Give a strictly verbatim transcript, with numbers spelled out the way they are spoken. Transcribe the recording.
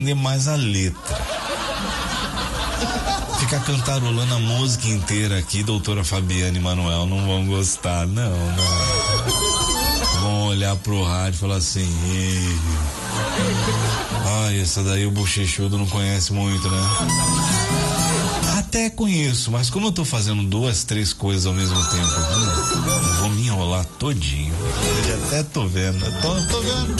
entender mais a letra. Ficar cantarolando a música inteira aqui, doutora Fabiana e Manuel, não vão gostar, não, não. Vão olhar pro rádio e falar assim, Ih, ai, essa daí o bochechudo não conhece muito, né? Até conheço, mas como eu tô fazendo duas, três coisas ao mesmo tempo, eu vou me enrolar todinho. Eu já até tô vendo, tô, tô vendo.